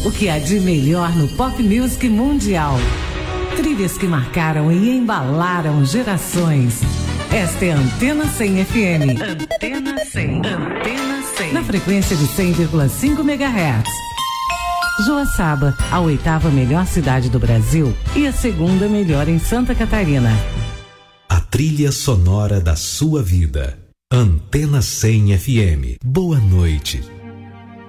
O que há de melhor no pop music mundial. Trilhas que marcaram e embalaram gerações. Esta é a Antena 100 FM. Antena 100. Antena 100. Na frequência de 100,5 MHz. Joaçaba, a 8ª melhor cidade do Brasil e a 2ª melhor em Santa Catarina. A trilha sonora da sua vida. Antena 100 FM. Boa noite.